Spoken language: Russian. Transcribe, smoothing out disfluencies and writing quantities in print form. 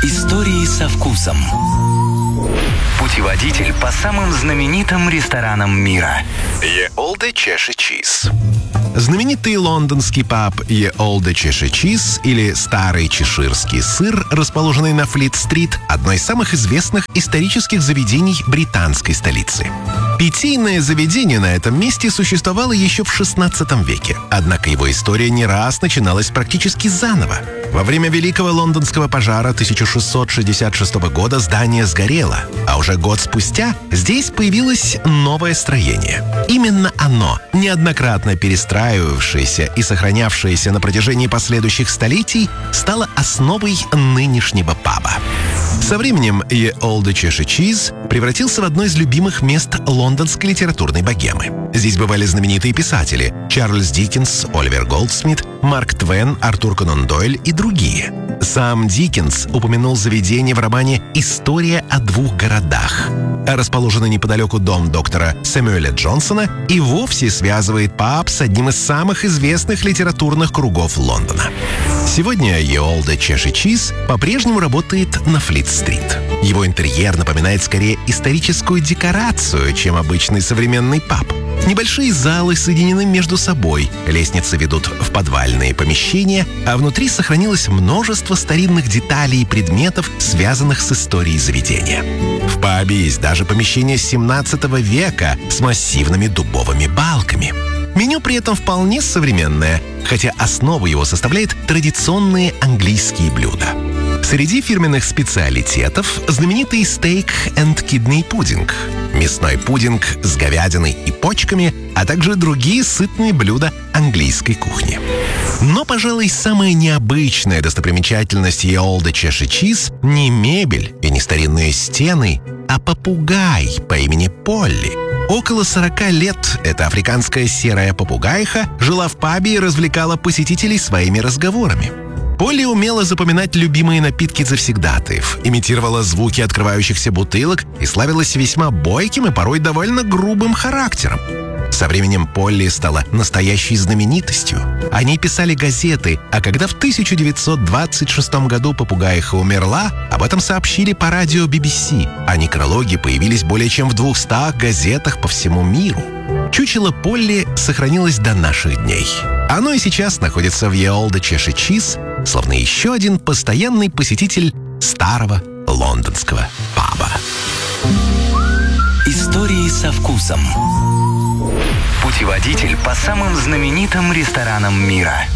Истории со вкусом. Путеводитель по самым знаменитым ресторанам мира. Ye Olde Cheshire Cheese. Знаменитый лондонский паб Ye Olde Cheshire Cheese, или Старый Чеширский сыр, расположенный на Флит-стрит, одно из самых известных исторических заведений британской столицы. Питейное заведение на этом месте существовало еще в XVI веке, однако его история не раз начиналась практически заново. Во время Великого лондонского пожара 1666 года здание сгорело, а уже год спустя здесь появилось новое строение. Именно оно, неоднократно перестраивавшееся и сохранявшееся на протяжении последующих столетий, стало основой нынешнего паба. Со временем Ye Olde Cheshire Cheese превратился в одно из любимых мест лондонской литературной богемы. Здесь бывали знаменитые писатели Чарльз Диккенс, Оливер Голдсмит, Марк Твен, Артур Конан Дойль и другие. Сам Диккенс упомянул заведение в романе «История о двух городах». А расположенный неподалеку дом доктора Сэмюэля Джонсона и вовсе связывает паб с одним из самых известных литературных кругов Лондона. Сегодня Ye Olde Cheshire Cheese по-прежнему работает на Флит-стрит. Его интерьер напоминает скорее историческую декорацию, чем обычный современный паб. Небольшие залы соединены между собой, лестницы ведут в подвальные помещения, а внутри сохранилось множество старинных деталей и предметов, связанных с историей заведения. В пабе есть даже помещение 17 века с массивными дубовыми балками. Меню при этом вполне современное, хотя основу его составляют традиционные английские блюда. Среди фирменных специалитетов знаменитый стейк and kidney пудинг, мясной пудинг с говядиной и почками, а также другие сытные блюда английской кухни. Но, пожалуй, самая необычная достопримечательность Ye Olde Cheshire Cheese не мебель и не старинные стены, а попугай по имени Полли. Около 40 лет эта африканская серая попугайха жила в пабе и развлекала посетителей своими разговорами. Полли умела запоминать любимые напитки завсегдатаев, имитировала звуки открывающихся бутылок и славилась весьма бойким и порой довольно грубым характером. Со временем Полли стала настоящей знаменитостью. О ней писали газеты, а когда в 1926 году попугайха умерла, об этом сообщили по радио BBC, а некрологи появились более чем в 200 газетах по всему миру. Чучело Полли сохранилось до наших дней. Оно и сейчас находится в Ye Olde Cheshire Cheese, словно еще один постоянный посетитель старого лондонского паба. Истории со вкусом. Путеводитель по самым знаменитым ресторанам мира.